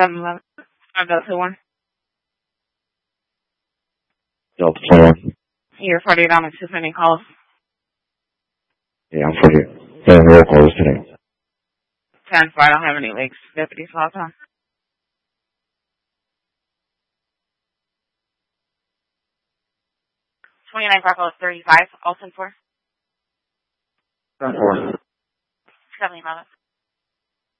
711. 5-2-1. Delta 21. You're 48 on a 2 pending calls. Yeah, I'm 48. Playing roll calls today. 10-4, I don't have any leaks. Deputy Falcon. 29 Bravo 35, Alton 4. 10-4. 711.